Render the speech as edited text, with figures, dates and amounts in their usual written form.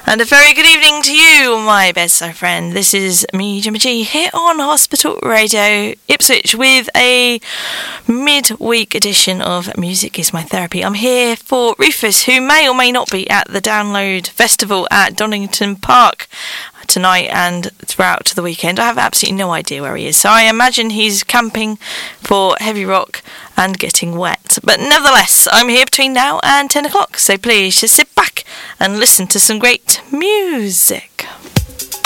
And a very good evening to you, my best friend. This is me, Gemma G, here on Hospital Radio Ipswich with a midweek edition of Music is My Therapy. I'm here for Rufus, who may or may not be at the Download Festival at Donington Park tonight and throughout to the weekend. I have absolutely no idea where he is, so I imagine he's camping for heavy rock and getting wet. But nevertheless, I'm here between now and 10 o'clock, so please just sit back and listen to some great music.